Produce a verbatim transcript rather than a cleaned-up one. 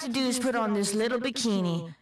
to do is put on this little bikini.